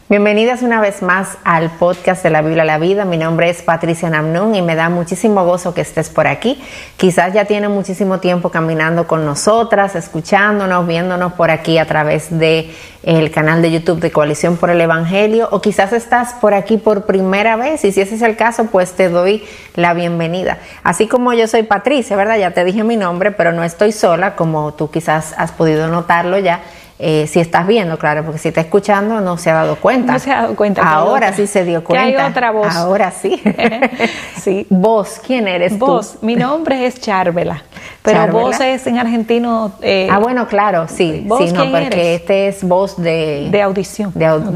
Bienvenidas una vez más al podcast de la Biblia a la Vida. Mi nombre es Patricia Namnun y me da muchísimo gozo que estés por aquí. Quizás ya tienes muchísimo tiempo caminando con nosotras, escuchándonos, viéndonos por aquí a través de el canal de YouTube de Coalición por el Evangelio, o quizás estás por aquí por primera vez, y si ese es el caso, pues te doy la bienvenida. Así como yo soy Patricia, ¿verdad? Ya te dije mi nombre, pero no estoy sola, como tú quizás has podido notarlo ya. Si estás viendo, claro, porque si está escuchando no se ha dado cuenta. No se ha dado cuenta. Ahora sí se dio cuenta. Que hay otra voz. Ahora sí. Sí. Vos, ¿quién eres vos, tú? Mi nombre es Charvela, pero Charvela. vos es en argentino. Bueno, claro, sí. ¿Vos sí, no, quién porque eres? este es voz de... De audición.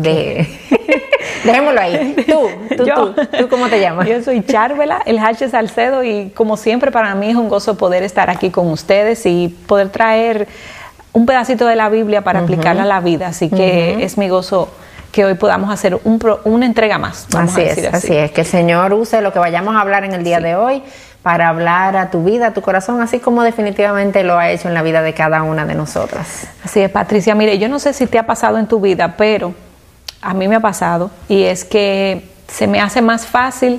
Dejémoslo ahí. ¿Tú cómo te llamas? Yo soy Charvela, el H Salcedo, y como siempre para mí es un gozo poder estar aquí con ustedes y poder traer un pedacito de la Biblia para aplicarla a la vida, así que es mi gozo que hoy podamos hacer una entrega más. Así es, que el Señor use lo que vayamos a hablar en el día de hoy para hablar a tu vida, a tu corazón, así como definitivamente lo ha hecho en la vida de cada una de nosotras. Así es, Patricia. Mire, yo no sé si te ha pasado en tu vida, pero a mí me ha pasado, y es que se me hace más fácil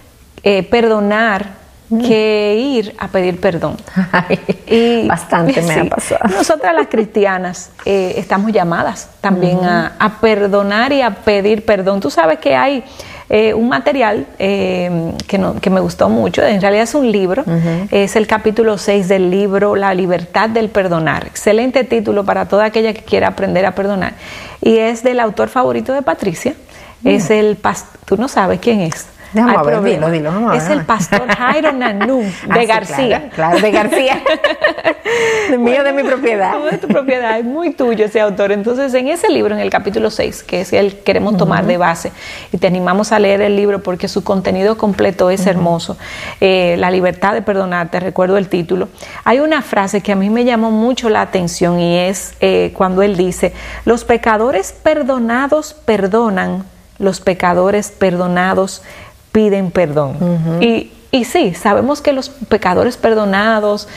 perdonar que ir a pedir perdón. Y bastante me ha pasado. Nosotras las cristianas estamos llamadas también a perdonar y a pedir perdón. Tú sabes que hay un material que me gustó mucho, en realidad es un libro, es el capítulo 6 del libro La libertad del perdonar. Excelente título para toda aquella que quiera aprender a perdonar. Y es del autor favorito de Patricia, es el pastor, tú no sabes quién es. Dilo, es el pastor Jairo Nanú de García. Claro, de García. Mío, de mi propiedad. De tu propiedad, es muy tuyo ese autor. Entonces, en ese libro, en el capítulo 6, que es el que queremos tomar de base, y te animamos a leer el libro porque su contenido completo es hermoso. La libertad de perdonar, te recuerdo el título. Hay una frase que a mí me llamó mucho la atención, y es cuando él dice: los pecadores perdonados perdonan, los pecadores perdonados piden perdón. Y sí, sabemos que los pecadores perdonados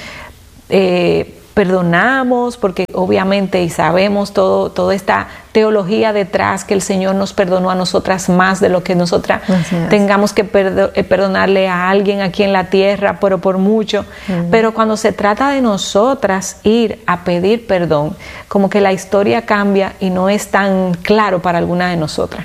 perdonamos porque obviamente, y sabemos toda esta teología detrás, que el Señor nos perdonó a nosotras más de lo que nosotras tengamos que perdonarle a alguien aquí en la tierra, pero por mucho. Pero cuando se trata de nosotras ir a pedir perdón, como que la historia cambia y no es tan claro para alguna de nosotras.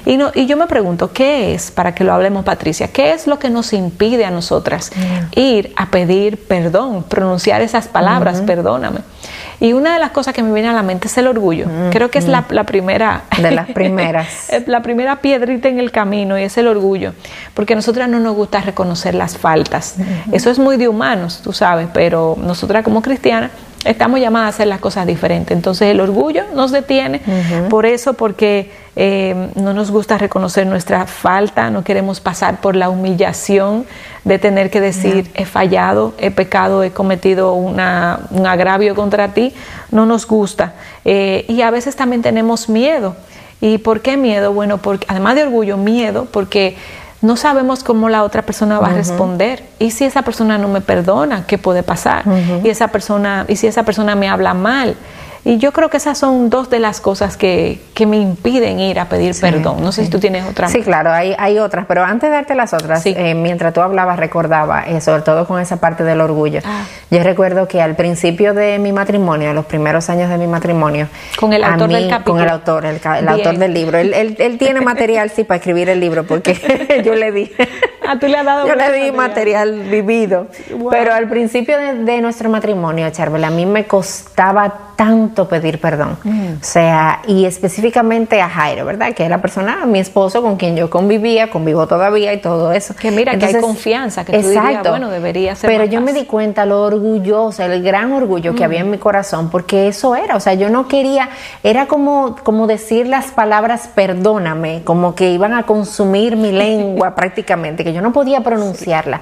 Y yo me pregunto, ¿qué es, para que lo hablemos, Patricia, qué es lo que nos impide a nosotras ir a pedir perdón, pronunciar esas palabras, perdóname? Y una de las cosas que me viene a la mente es el orgullo. Creo que es la primera... De las primeras. La primera piedrita en el camino, y es el orgullo. Porque a nosotras no nos gusta reconocer las faltas. Eso es muy de humanos, tú sabes, pero nosotras como cristianas estamos llamadas a hacer las cosas diferentes. Entonces el orgullo nos detiene por eso, porque no nos gusta reconocer nuestra falta, no queremos pasar por la humillación de tener que decir he fallado, he pecado, he cometido un agravio contra ti. No nos gusta. Y a veces también tenemos miedo. ¿Y por qué miedo? Bueno, porque además de orgullo, miedo, porque no sabemos cómo la otra persona va a responder. Y si esa persona no me perdona, ¿qué puede pasar? Y si esa persona me habla mal. Y yo creo que esas son dos de las cosas que me impiden ir a pedir perdón. No sé si tú tienes otra. Sí, claro, hay otras. Pero antes de darte las otras, mientras tú hablabas, recordaba, sobre todo con esa parte del orgullo. Yo recuerdo que al principio de mi matrimonio, en los primeros años de mi matrimonio, con el autor del capítulo. Con el autor del libro. Él tiene material, sí, para escribir el libro, porque yo le di. Tú le has dado. Yo le di material vivido. Wow. Pero al principio de nuestro matrimonio, Charvela, a mí me costaba tanto pedir perdón. O sea, y específicamente a Jairo, ¿verdad? Que es la persona, mi esposo, con quien yo convivo todavía y todo eso. Que mira, entonces, que hay confianza, que tú dirías, bueno, debería ser. Pero yo me di cuenta lo orgullosa, el gran orgullo que había en mi corazón, porque eso era, o sea, yo no quería, era como decir las palabras perdóname, como que iban a consumir mi lengua prácticamente, que yo no podía pronunciarla.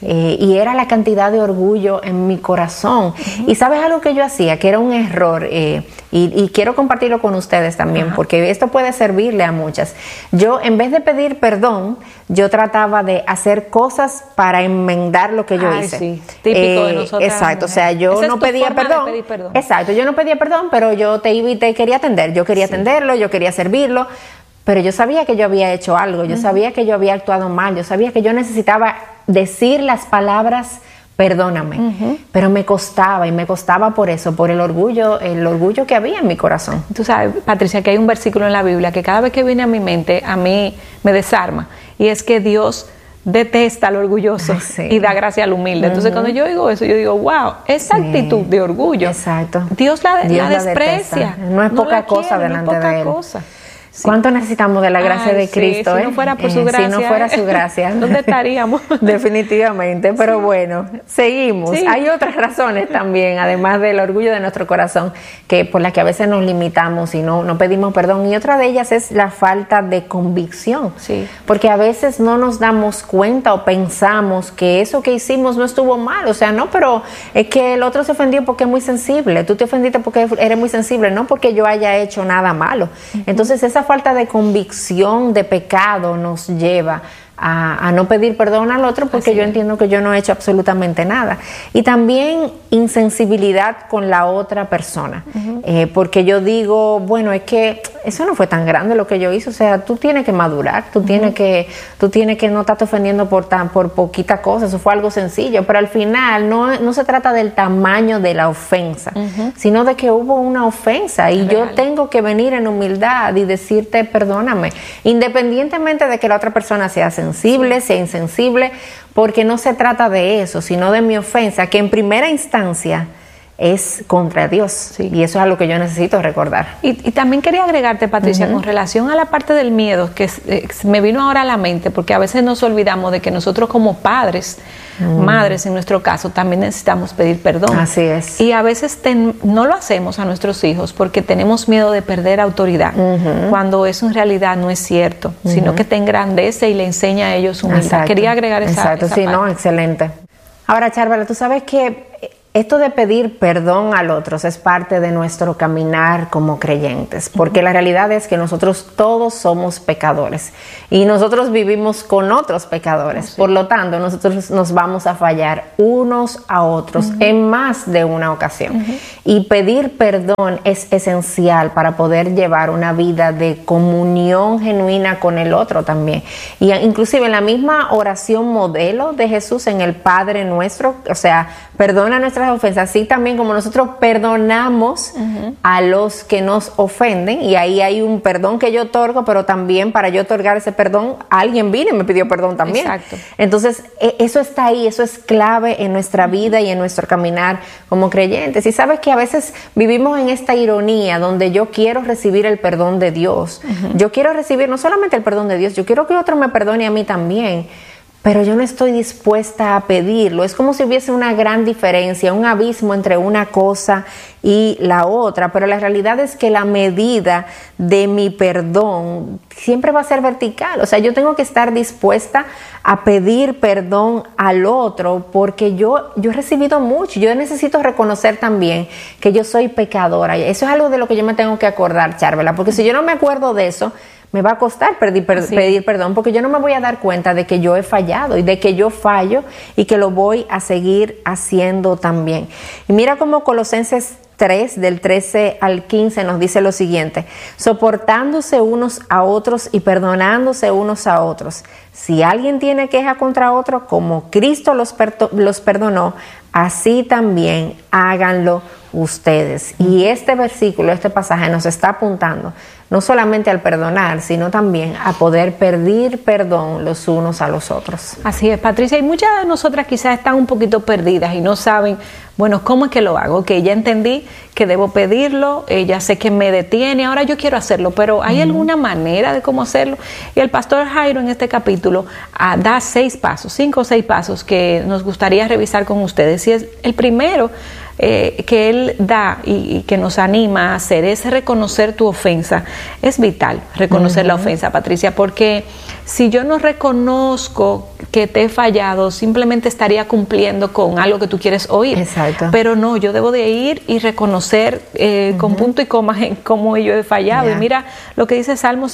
Y era la cantidad de orgullo en mi corazón. Y ¿sabes algo que yo hacía? Que era un error, y quiero compartirlo con ustedes también, porque esto puede servirle a muchas. Yo, en vez de pedir perdón, yo trataba de hacer cosas para enmendar lo que yo hice. Sí. Típico de nosotras. Exacto, o sea, yo no pedía perdón. Exacto, yo no pedía perdón, pero yo te iba y te quería atender. Yo quería atenderlo, yo quería servirlo, pero yo sabía que yo había hecho algo, yo sabía que yo había actuado mal, yo sabía que yo necesitaba decir las palabras perdóname, pero me costaba por eso, por el orgullo que había en mi corazón. Tú sabes, Patricia, que hay un versículo en la Biblia que cada vez que viene a mi mente, a mí me desarma, y es que Dios detesta al orgulloso y da gracia al humilde. Entonces cuando yo digo eso, yo digo, wow, esa actitud de orgullo, Dios la desprecia. No es poca cosa delante de Él. Sí. ¿Cuánto necesitamos de la gracia de Cristo? Si no fuera por su gracia. Si no fuera su gracia. ¿Dónde estaríamos? Definitivamente, pero bueno, seguimos. Sí. Hay otras razones también, además del orgullo de nuestro corazón, que por las que a veces nos limitamos y no pedimos perdón. Y otra de ellas es la falta de convicción. Sí. Porque a veces no nos damos cuenta o pensamos que eso que hicimos no estuvo mal. O sea, no, pero es que el otro se ofendió porque es muy sensible. Tú te ofendiste porque eres muy sensible, no porque yo haya hecho nada malo. Entonces, esa falta de convicción de pecado nos lleva a no pedir perdón al otro porque yo entiendo que yo no he hecho absolutamente nada. Y también insensibilidad con la otra persona, porque yo digo, bueno, es que eso no fue tan grande lo que yo hice, o sea, tú tienes que madurar, tú tienes que no estarte ofendiendo por poquita cosa, eso fue algo sencillo, pero al final no se trata del tamaño de la ofensa, sino de que hubo una ofensa y yo tengo que venir en humildad y decirte perdóname, independientemente de que la otra persona sea sensible, sea insensible, porque no se trata de eso, sino de mi ofensa, que en primera instancia es contra Dios. Y eso es algo que yo necesito recordar. Y también quería agregarte, Patricia, con relación a la parte del miedo, que me vino ahora a la mente, porque a veces nos olvidamos de que nosotros como padres, madres en nuestro caso, también necesitamos pedir perdón. Así es. Y a veces no lo hacemos a nuestros hijos porque tenemos miedo de perder autoridad, cuando eso en realidad no es cierto, sino que te engrandece y le enseña a ellos humildad. Exacto. Quería agregar esa sí, parte. No, excelente. Ahora, Charvala, tú sabes que esto de pedir perdón al otro es parte de nuestro caminar como creyentes, porque la realidad es que nosotros todos somos pecadores y nosotros vivimos con otros pecadores. Por lo tanto, nosotros nos vamos a fallar unos a otros en más de una ocasión. Y pedir perdón es esencial para poder llevar una vida de comunión genuina con el otro también. Y inclusive en la misma oración modelo de Jesús en el Padre Nuestro, o sea, perdona nuestras ofensas, así también como nosotros perdonamos a los que nos ofenden, y ahí hay un perdón que yo otorgo, pero también para yo otorgar ese perdón, alguien vino y me pidió perdón también. Exacto. Entonces, eso está ahí, eso es clave en nuestra vida y en nuestro caminar como creyentes. Y sabes que a veces vivimos en esta ironía donde yo quiero recibir el perdón de Dios. Yo quiero recibir no solamente el perdón de Dios, yo quiero que otro me perdone a mí también. Pero yo no estoy dispuesta a pedirlo. Es como si hubiese una gran diferencia, un abismo entre una cosa y la otra. Pero la realidad es que la medida de mi perdón siempre va a ser vertical. O sea, yo tengo que estar dispuesta a pedir perdón al otro porque yo he recibido mucho. Yo necesito reconocer también que yo soy pecadora. Eso es algo de lo que yo me tengo que acordar, Charvela, porque si yo no me acuerdo de eso, me va a costar pedir perdón, porque yo no me voy a dar cuenta de que yo he fallado y de que yo fallo y que lo voy a seguir haciendo también. Y mira cómo Colosenses 3, del 13 al 15, nos dice lo siguiente: soportándose unos a otros y perdonándose unos a otros. Si alguien tiene queja contra otro, como Cristo los perdonó, así también háganlo ustedes. Y este versículo, este pasaje nos está apuntando no solamente al perdonar, sino también a poder pedir perdón los unos a los otros. Así es, Patricia, y muchas de nosotras quizás están un poquito perdidas y no saben, bueno, ¿cómo es que lo hago? Ok, ya entendí que debo pedirlo, ya sé que me detiene, ahora yo quiero hacerlo, pero ¿hay alguna manera de cómo hacerlo? Y el pastor Jairo en este capítulo da 5 o 6 pasos que nos gustaría revisar con ustedes. Y es el primero que él da y que nos anima a hacer es reconocer tu ofensa. Es vital reconocer la ofensa, Patricia, porque si yo no reconozco que te he fallado, simplemente estaría cumpliendo con algo que tú quieres oír. Exacto. Pero no, yo debo de ir y reconocer con punto y coma en cómo yo he fallado. Y mira lo que dice Salmo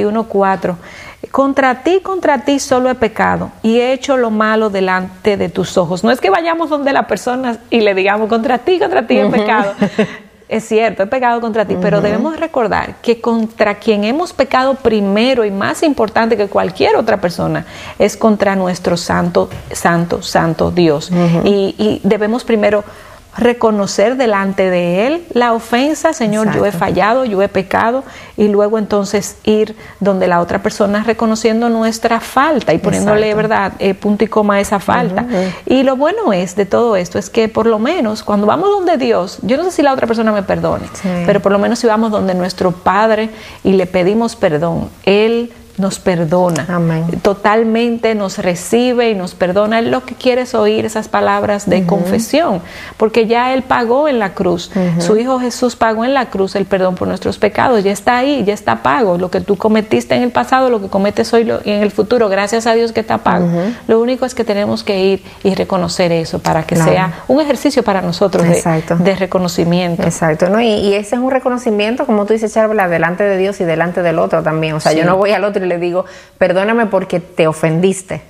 51:4. Contra ti solo he pecado y he hecho lo malo delante de tus ojos. No es que vayamos donde la persona y le digamos contra ti he pecado. es cierto, he pecado contra ti, pero debemos recordar que contra quien hemos pecado primero y más importante que cualquier otra persona es contra nuestro santo Dios. Y debemos primero reconocer delante de Él la ofensa, Señor, Exacto. Yo he fallado, yo he pecado, y luego entonces ir donde la otra persona reconociendo nuestra falta y poniéndole, Exacto. ¿verdad?, punto y coma a esa falta. Y lo bueno es de todo esto es que por lo menos cuando vamos donde Dios, yo no sé si la otra persona me perdone, pero por lo menos si vamos donde nuestro Padre y le pedimos perdón, Él nos perdona. Amén. Totalmente nos recibe y nos perdona. Él lo que quiere es oír esas palabras de confesión, porque ya Él pagó en la cruz. Su Hijo Jesús pagó en la cruz el perdón por nuestros pecados. Ya está ahí, ya está pago. Lo que tú cometiste en el pasado, lo que cometes hoy y en el futuro, gracias a Dios que está pago. Lo único es que tenemos que ir y reconocer eso para que sea un ejercicio para nosotros de reconocimiento. Exacto, ¿no? Y ese es un reconocimiento, como tú dices, Charla, delante de Dios y delante del otro también. O sea, yo no voy al otro y le digo, perdóname porque te ofendiste.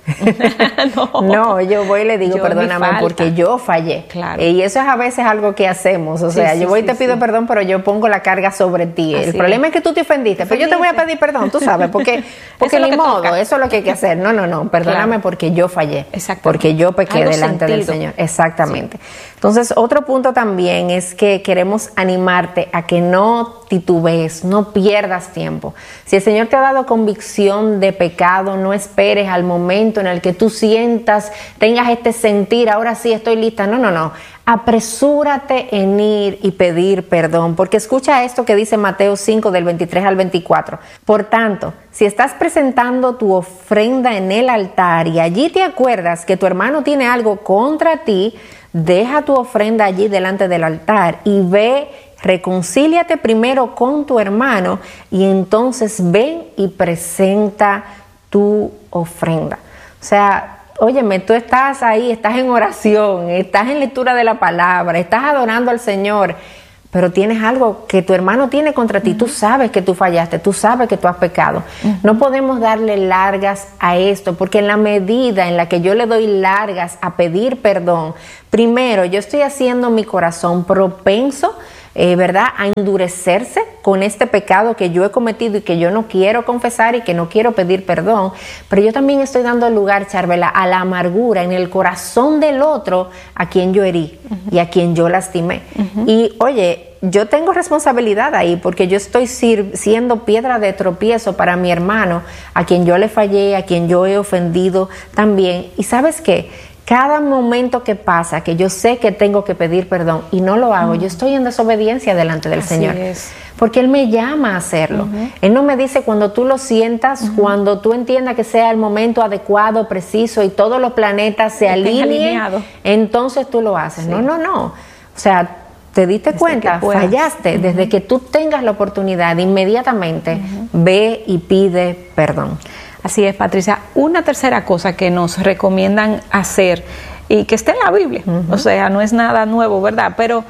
No, yo voy y le digo, perdóname porque yo fallé. Claro. Y eso es a veces algo que hacemos. O sea, yo voy y te pido perdón, pero yo pongo la carga sobre ti. El problema es que tú te ofendiste, pero yo te voy a pedir perdón, tú sabes, porque ni modo, eso es lo que hay que hacer. No, perdóname porque yo fallé. Porque yo pequé delante del Señor. Exactamente. Entonces, otro punto también es que queremos animarte a que no titubees, no pierdas tiempo. Si el Señor te ha dado convicción de pecado, no esperes al momento en el que tú sientas, tengas este sentir, ahora sí estoy lista. No. Apresúrate en ir y pedir perdón, porque escucha esto que dice Mateo 5 del 23 al 24. Por tanto, si estás presentando tu ofrenda en el altar y allí te acuerdas que tu hermano tiene algo contra ti, deja tu ofrenda allí delante del altar y ve, reconcíliate primero con tu hermano y entonces ven y presenta tu ofrenda. O sea, óyeme, tú estás ahí, estás en oración, estás en lectura de la palabra, estás adorando al Señor, pero tienes algo que tu hermano tiene contra ti. Tú sabes que tú fallaste, tú sabes que tú has pecado. No podemos darle largas a esto, porque en la medida en la que yo le doy largas a pedir perdón, primero yo estoy haciendo mi corazón propenso, ¿verdad?, a endurecerse con este pecado que yo he cometido y que yo no quiero confesar y que no quiero pedir perdón, pero yo también estoy dando lugar, Charvela, a la amargura en el corazón del otro a quien yo herí y a quien yo lastimé. Y oye, yo tengo responsabilidad ahí porque yo estoy siendo piedra de tropiezo para mi hermano, a quien yo le fallé, a quien yo he ofendido también. ¿Y sabes qué? Cada momento que pasa, que yo sé que tengo que pedir perdón y no lo hago, yo estoy en desobediencia delante del Señor. Porque Él me llama a hacerlo. Él no me dice cuando tú lo sientas, cuando tú entiendas que sea el momento adecuado, preciso y todos los planetas se alineen, entonces tú lo haces. No. O sea, te diste cuenta, fallaste. Desde que tú tengas la oportunidad, inmediatamente ve y pide perdón. Así es, Patricia. Una tercera cosa que nos recomiendan hacer y que está en la Biblia, o sea, no es nada nuevo, ¿verdad? Pero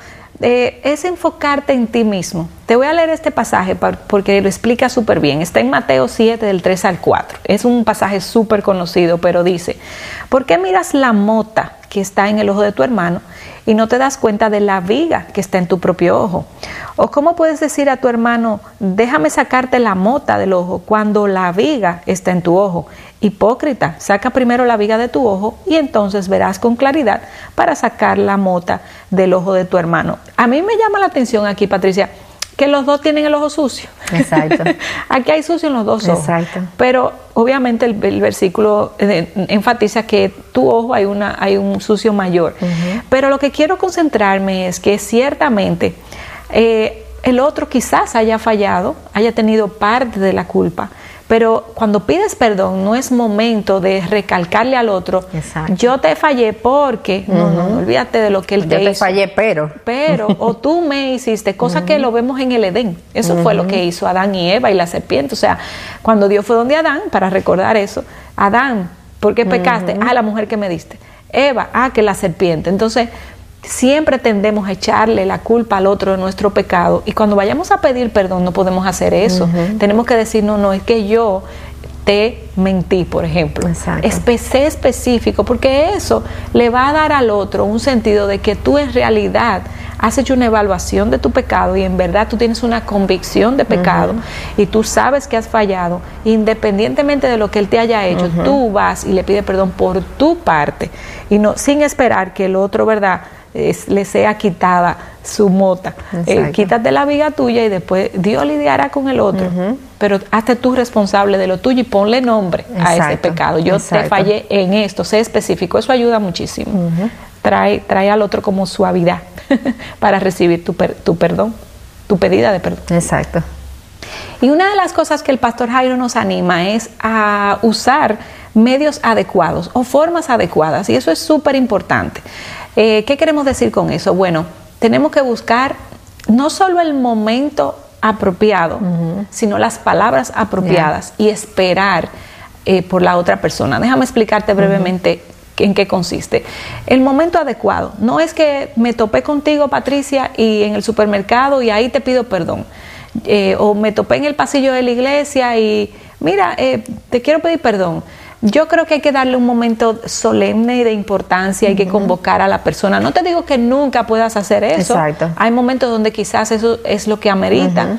es enfocarte en ti mismo. Te voy a leer este pasaje porque lo explica súper bien. Está en Mateo 7, del 3 al 4. Es un pasaje súper conocido, pero dice, ¿por qué miras la mota que está en el ojo de tu hermano y no te das cuenta de la viga que está en tu propio ojo? ¿O cómo puedes decir a tu hermano, déjame sacarte la mota del ojo cuando la viga está en tu ojo? Hipócrita, saca primero la viga de tu ojo y entonces verás con claridad para sacar la mota del ojo de tu hermano. A mí me llama la atención aquí, Patricia, que los dos tienen el ojo sucio. Exacto. Aquí hay sucio en los dos ojos. Exacto. Pero obviamente el versículo enfatiza que tu ojo hay un sucio mayor. Pero lo que quiero concentrarme es que ciertamente el otro quizás haya fallado, haya tenido parte de la culpa, pero cuando pides perdón no es momento de recalcarle al otro, yo te fallé porque, no, olvídate de lo que él te hizo. Yo te fallé, pero, o tú me hiciste, cosa que lo vemos en el Edén. Eso fue lo que hizo Adán y Eva y la serpiente. O sea, cuando Dios fue donde Adán, para recordar eso, Adán, ¿por qué pecaste? La mujer que me diste. Eva, que la serpiente. Entonces, siempre tendemos a echarle la culpa al otro de nuestro pecado, y cuando vayamos a pedir perdón no podemos hacer eso. Tenemos que decir, no, es que yo te mentí, por ejemplo. Sé específico, porque eso le va a dar al otro un sentido de que tú en realidad has hecho una evaluación de tu pecado y en verdad tú tienes una convicción de pecado y tú sabes que has fallado, independientemente de lo que él te haya hecho, tú vas y le pides perdón por tu parte y no sin esperar que el otro, ¿verdad?, le sea quitada su mota. Quítate la viga tuya y después Dios lidiará con el otro. Pero hazte tú responsable de lo tuyo y ponle nombre a ese pecado. Yo te fallé en esto, sé específico. Eso ayuda muchísimo. Trae al otro como suavidad para recibir tu perdón, tu pedida de perdón. Exacto. Y una de las cosas que el pastor Jairo nos anima es a usar medios adecuados o formas adecuadas, y eso es súper importante. ¿Qué queremos decir con eso? Bueno, tenemos que buscar no solo el momento apropiado, sino las palabras apropiadas y esperar por la otra persona. Déjame explicarte brevemente en qué consiste. El momento adecuado no es que me topé contigo, Patricia, y en el supermercado y ahí te pido perdón. O me topé en el pasillo de la iglesia y mira, te quiero pedir perdón. Yo creo que hay que darle un momento solemne y de importancia, hay que convocar a la persona. No te digo que nunca puedas hacer eso. Exacto. Hay momentos donde quizás eso es lo que amerita.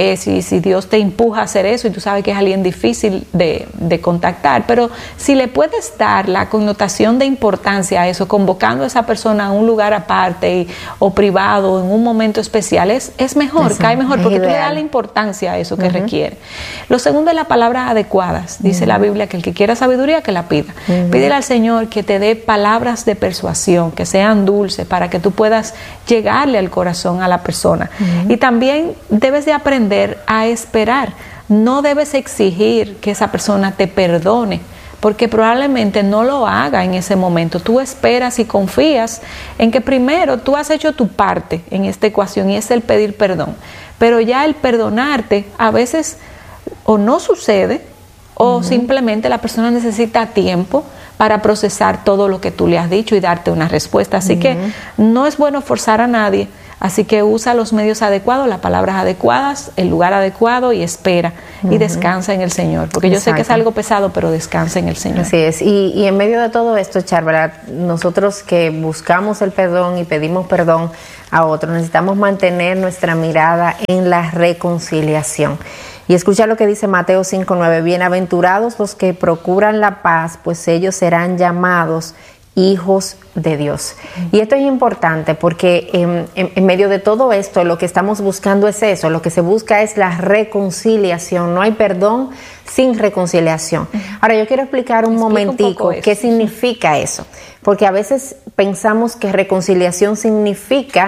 Si Dios te empuja a hacer eso y tú sabes que es alguien difícil de contactar, pero si le puedes dar la connotación de importancia a eso, convocando a esa persona a un lugar aparte o privado, en un momento especial, es mejor, cae mejor, porque tú le das la importancia a eso que requiere. Lo segundo es las palabras adecuadas. Dice la Biblia que el que quiera sabiduría, que la pida. Pídele al Señor que te dé palabras de persuasión, que sean dulces, para que tú puedas llegarle al corazón a la persona. Y también debes de aprender a esperar. No debes exigir que esa persona te perdone, porque probablemente no lo haga en ese momento. Tú esperas y confías en que primero tú has hecho tu parte en esta ecuación, y es el pedir perdón. Pero ya el perdonarte a veces o no sucede, o simplemente la persona necesita tiempo para procesar todo lo que tú le has dicho y darte una respuesta. Así que no es bueno forzar a nadie. Así que usa los medios adecuados, las palabras adecuadas, el lugar adecuado y espera y descansa en el Señor. Porque yo sé que es algo pesado, pero descansa en el Señor. Así es. Y en medio de todo esto, Char, ¿verdad?, nosotros que buscamos el perdón y pedimos perdón a otros, necesitamos mantener nuestra mirada en la reconciliación. Y escucha lo que dice Mateo 5:9. Bienaventurados los que procuran la paz, pues ellos serán llamados hijos de Dios. Y esto es importante porque en medio de todo esto lo que estamos buscando es eso, lo que se busca es la reconciliación. No hay perdón sin reconciliación. Ahora yo quiero explicar un momentico qué significa eso, porque a veces pensamos que reconciliación significa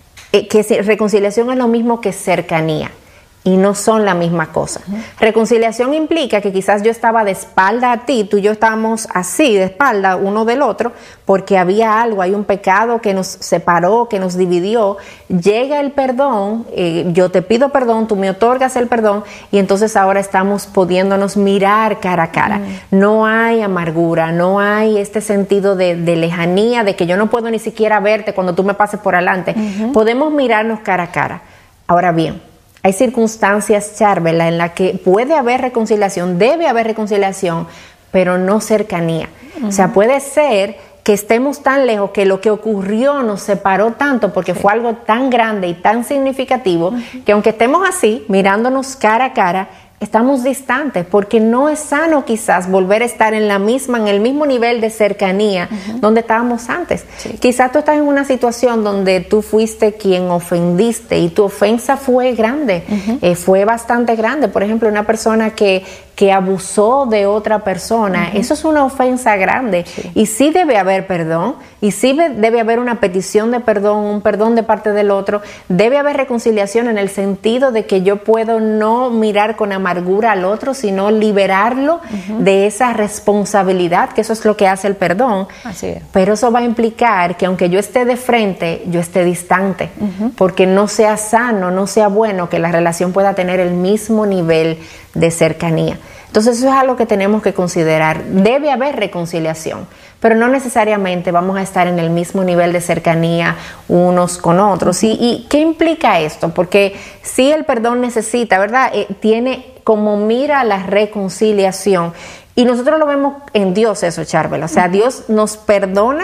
que reconciliación es lo mismo que cercanía. Y no son la misma cosa. Reconciliación implica que quizás yo estaba de espalda a ti, tú y yo estábamos así, de espalda uno del otro, porque había algo, hay un pecado que nos separó, que nos dividió. Llega el perdón, yo te pido perdón, tú me otorgas el perdón, y entonces ahora estamos pudiéndonos mirar cara a cara. No hay amargura, no hay este sentido de lejanía, de que yo no puedo ni siquiera verte cuando tú me pases por adelante. Podemos mirarnos cara a cara. Ahora bien, hay circunstancias, Charvela, en las que puede haber reconciliación, debe haber reconciliación, pero no cercanía. O sea, puede ser que estemos tan lejos que lo que ocurrió nos separó tanto porque fue algo tan grande y tan significativo que aunque estemos así, mirándonos cara a cara, estamos distantes porque no es sano quizás volver a estar en el mismo nivel de cercanía donde estábamos antes. Quizás tú estás en una situación donde tú fuiste quien ofendiste y tu ofensa fue grande, fue bastante grande. Por ejemplo, una persona que abusó de otra persona, eso es una ofensa grande. Y sí debe haber perdón, y sí debe haber una petición de perdón, un perdón de parte del otro. Debe haber reconciliación en el sentido de que yo puedo no mirar con amargura al otro, sino liberarlo de esa responsabilidad, que eso es lo que hace el perdón. Así es. Pero eso va a implicar que aunque yo esté de frente, yo esté distante, porque no sea sano, no sea bueno que la relación pueda tener el mismo nivel de cercanía. Entonces eso es algo que tenemos que considerar. Debe haber reconciliación, pero no necesariamente vamos a estar en el mismo nivel de cercanía unos con otros. ¿Y qué implica esto? Porque sí, el perdón necesita, ¿verdad? Tiene como mira la reconciliación. Y nosotros lo vemos en Dios eso, Charvela. O sea, Dios nos perdona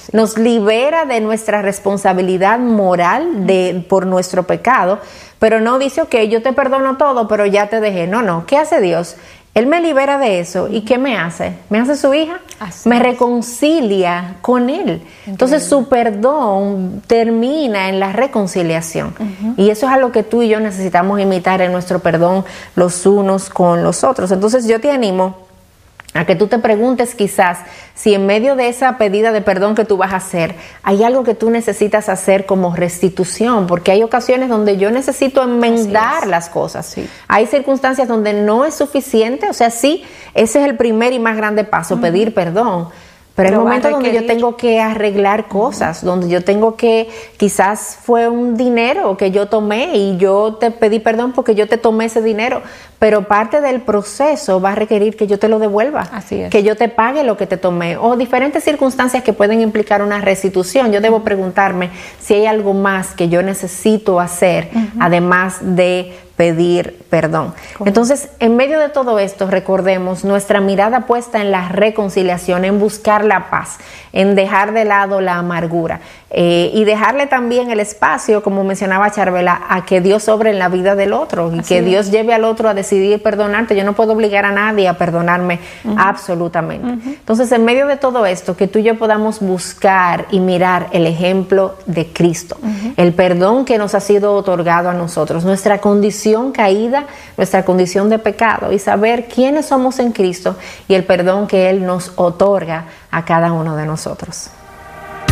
nos libera de nuestra responsabilidad moral por nuestro pecado, pero no dice, ok, yo te perdono todo, pero ya te dejé. No, ¿qué hace Dios? Él me libera de eso. ¿Y qué me hace? ¿Me hace su hija? Me reconcilia con Él. Entonces su perdón termina en la reconciliación. Y eso es algo que tú y yo necesitamos imitar en nuestro perdón los unos con los otros. Entonces yo te animo a que tú te preguntes quizás si en medio de esa pedida de perdón que tú vas a hacer, hay algo que tú necesitas hacer como restitución, porque hay ocasiones donde yo necesito enmendar las cosas. Sí. Hay circunstancias donde no es suficiente, o sea, sí, ese es el primer y más grande paso, pedir perdón. Pero hay momentos donde yo tengo que arreglar cosas, donde yo tengo que, quizás fue un dinero que yo tomé y yo te pedí perdón porque yo te tomé ese dinero, pero parte del proceso va a requerir que yo te lo devuelva, que yo te pague lo que te tomé, o diferentes circunstancias que pueden implicar una restitución. Yo debo preguntarme si hay algo más que yo necesito hacer, además de pedir perdón. Entonces, en medio de todo esto, recordemos nuestra mirada puesta en la reconciliación, en buscar la paz, en dejar de lado la amargura y dejarle también el espacio, como mencionaba Charvela, a que Dios obre en la vida del otro y que Dios lleve al otro a decidir perdonarte. Yo no puedo obligar a nadie a perdonarme absolutamente. Entonces, en medio de todo esto, que tú y yo podamos buscar y mirar el ejemplo de Cristo, el perdón que nos ha sido otorgado a nosotros, nuestra condición caída, nuestra condición de pecado, y saber quiénes somos en Cristo y el perdón que Él nos otorga a cada uno de nosotros.